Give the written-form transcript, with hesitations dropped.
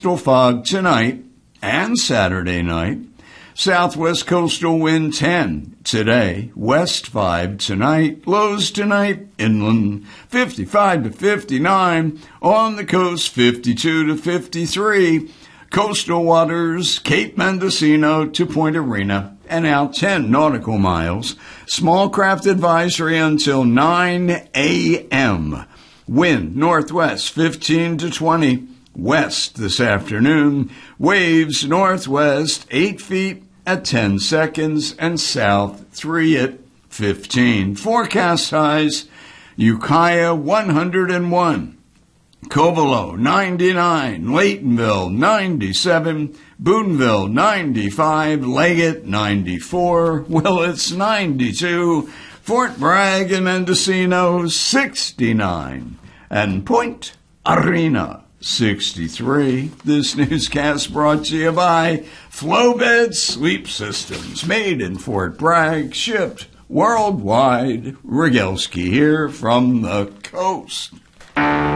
Coastal fog tonight and Saturday night. Southwest coastal wind 10 today, west 5 tonight, lows tonight, inland 55 to 59, on the coast 52 to 53, coastal waters Cape Mendocino to Point Arena, and out 10 nautical miles. Small craft advisory until 9 a.m. Wind northwest 15 to 20. West this afternoon, waves northwest 8 feet at 10 seconds and south 3 at 15. Forecast highs, Ukiah 101, Covelo 99, Laytonville 97, Boonville 95, Leggett 94, Willits 92, Fort Bragg and Mendocino 69, and Point Arena 63. This newscast brought to you by Flowbed Sleep Systems, made in Fort Bragg, shipped worldwide. Rogalski here from the coast.